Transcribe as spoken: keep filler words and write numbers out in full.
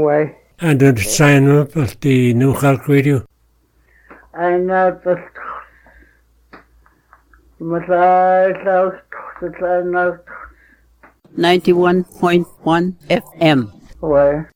way. And did sign up at the New Halk Radio? I know the Massage ninety-one point one F M. Way.